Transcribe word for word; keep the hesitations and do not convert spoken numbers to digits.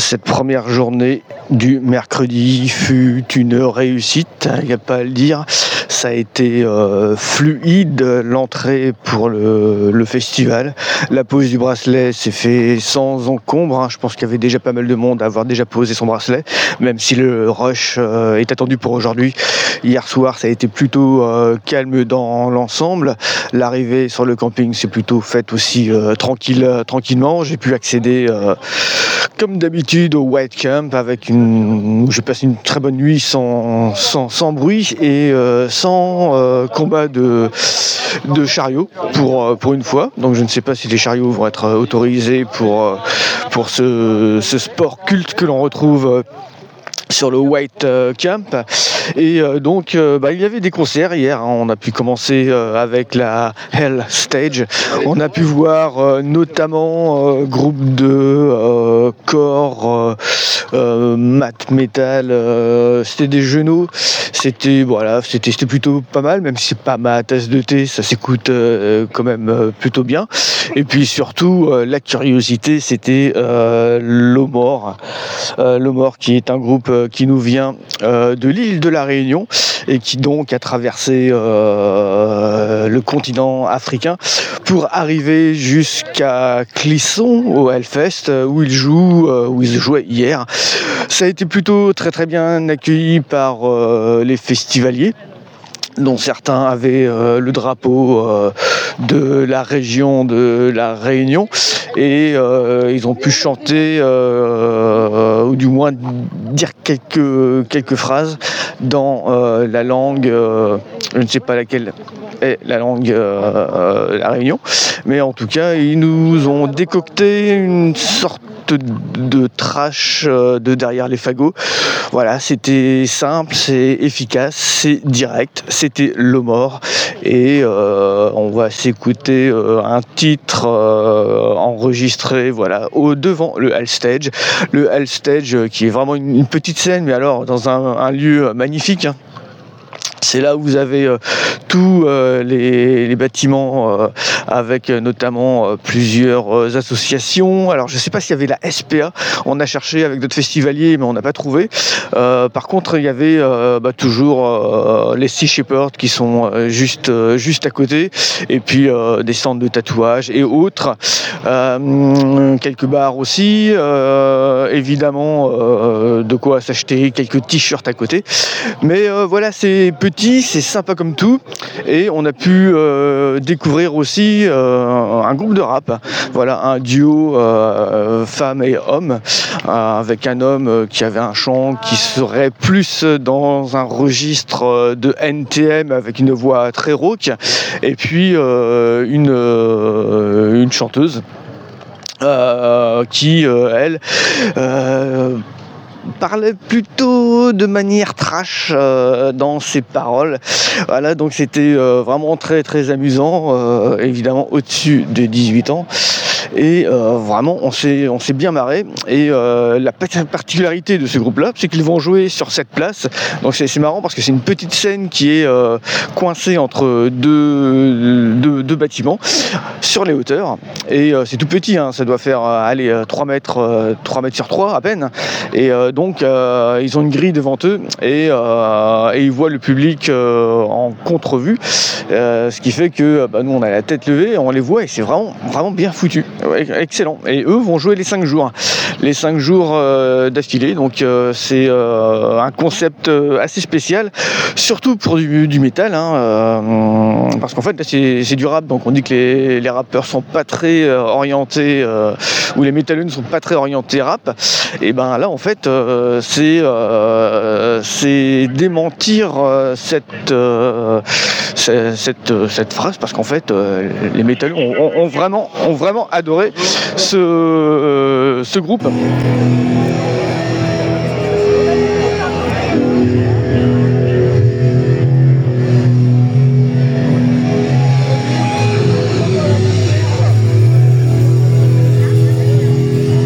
Cette première journée du mercredi fut une réussite, il n'y a pas à le dire. Ça a été euh, fluide, l'entrée pour le, le festival. La pose du bracelet s'est fait sans encombre. Hein. Je pense qu'il y avait déjà pas mal de monde à avoir déjà posé son bracelet, même si le rush euh, est attendu pour aujourd'hui. Hier soir, ça a été plutôt euh, calme dans l'ensemble. L'arrivée sur le camping s'est plutôt faite aussi euh, tranquille, euh, tranquillement. J'ai pu accéder, euh, comme d'habitude, au White Camp avec une, où j'ai passé une très bonne nuit sans, sans, sans bruit et euh, sans euh, combat de, de chariots pour, pour une fois. Donc je ne sais pas si les chariots vont être autorisés pour, pour ce, ce sport culte que l'on retrouve sur le White Camp. Et euh, donc euh, bah, il y avait des concerts hier, hein. On a pu commencer euh, avec la Hell Stage. On a pu voir euh, notamment euh, groupe de euh, core, euh, euh, mat metal, euh, c'était des genoux, c'était voilà, c'était, c'était plutôt pas mal, même si c'est pas ma tasse de thé, ça s'écoute euh, quand même euh, plutôt bien. Et puis surtout euh, la curiosité, c'était euh, Lomor, euh, Lomor qui est un groupe euh, qui nous vient euh, de l'île de la Réunion et qui donc a traversé euh, le continent africain pour arriver jusqu'à Clisson au Hellfest où ils jouent, euh, où ils jouaient hier. Ça a été plutôt très très bien accueilli par euh, les festivaliers, dont certains avaient euh, le drapeau euh, de la région de la Réunion et euh, ils ont pu chanter euh, ou du moins dire quelques, quelques phrases dans euh, la langue, euh, je ne sais pas laquelle est la langue euh, euh, la Réunion, mais en tout cas ils nous ont décocté une sorte de trash euh, de derrière les fagots. Voilà, c'était simple, c'est efficace, c'est direct, c'était Lomor et euh, on va s'écouter euh, un titre euh, enregistré voilà au devant le Hell Stage, le Hell Stage euh, qui est vraiment une, une petite scène, mais alors dans un, un lieu magnifique. Hein. C'est là où vous avez euh, tous euh, les, les bâtiments euh, avec euh, notamment euh, plusieurs euh, associations. Alors je ne sais pas s'il y avait la S P A, on a cherché avec d'autres festivaliers mais on n'a pas trouvé. Euh, par contre il y avait euh, bah, toujours euh, les Sea Shepherds qui sont euh, juste, euh, juste à côté et puis euh, des stands de tatouage et autres. Euh, quelques bars aussi, euh, évidemment euh, de quoi s'acheter quelques t-shirts à côté. Mais euh, voilà, c'est petit, c'est sympa comme tout et on a pu euh, découvrir aussi euh, un groupe de rap, voilà, un duo euh, femme et homme euh, avec un homme qui avait un chant qui serait plus dans un registre de N T M avec une voix très rauque et puis euh, une, euh, une chanteuse euh, qui euh, elle euh, parlait plutôt de manière trash euh, dans ses paroles. Voilà, donc c'était euh, vraiment très très amusant, euh, évidemment au-dessus de dix-huit ans. Et euh, vraiment, on s'est, on s'est bien marré. Et euh, la particularité de ce groupe-là, c'est qu'ils vont jouer sur cette place. Donc c'est, c'est marrant parce que c'est une petite scène qui est euh, coincée entre deux, deux, deux bâtiments sur les hauteurs. Et euh, c'est tout petit, hein, ça doit faire euh, allez, trois mètres, euh, trois mètres sur trois à peine. Et euh, donc euh, ils ont une grille devant eux et, euh, et ils voient le public euh, en contre-vue. Euh, ce qui fait que bah, nous on a la tête levée, on les voit et c'est vraiment, vraiment bien foutu. Ouais, excellent. Et eux vont jouer les cinq jours, les cinq jours euh, d'affilée. Donc euh, c'est euh, un concept euh, assez spécial, surtout pour du, du métal, hein, euh, parce qu'en fait là, c'est, c'est du rap. Donc on dit que les, les rappeurs sont pas très euh, orientés, euh, ou les métalleux ne sont pas très orientés rap. Et ben là en fait euh, c'est euh, c'est démentir euh, cette, euh, cette cette cette phrase parce qu'en fait euh, les métalleux ont, ont, ont vraiment ont vraiment adoré ce, euh, ce groupe.